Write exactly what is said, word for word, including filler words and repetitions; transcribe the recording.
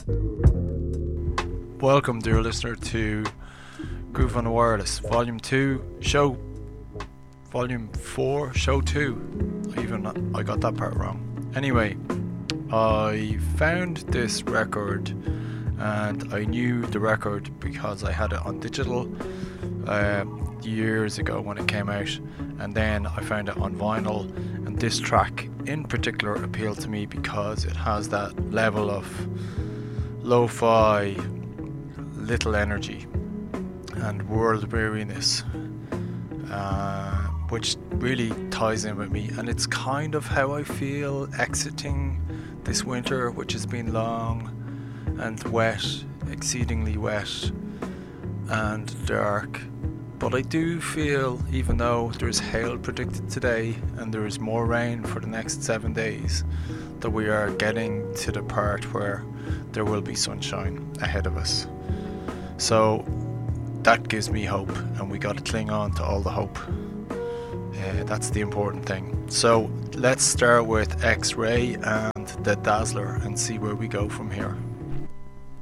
Welcome, dear listener, to Groove on the Wireless, Volume two, Show, Volume four, Show two. Even I got that part wrong. Anyway, I found this record, and I knew the record because I had it on digital uh, years ago when it came out, and then I found it on vinyl. And this track in particular appealed to me because it has that level of lo-fi, little energy and world weariness, uh, which really ties in with me, and it's kind of how I feel exiting this winter, which has been long and wet, exceedingly wet and dark. But I do feel, even though there's hail predicted today and there is more rain for the next seven days, that we are getting to the part where there will be sunshine ahead of us. So that gives me hope, and we got to cling on to all the hope. Uh, that's the important thing. So let's start with X-Ray and The Dazzler and see where we go from here.